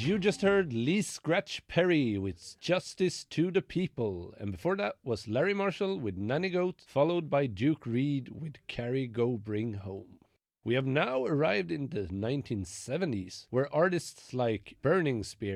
You just heard Lee Scratch Perry with Justice to the People, and before that was Larry Marshall with Nanny Goat, followed by Duke Reed with Carry Go Bring Home. We have now arrived in the 1970s, where artists like Burning Spear